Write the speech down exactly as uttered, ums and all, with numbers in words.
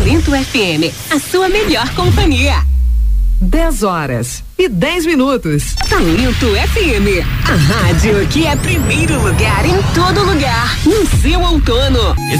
Talento F M, a sua melhor companhia. dez horas e dez minutos. Talento F M, a rádio que é primeiro lugar em todo lugar, no seu outono.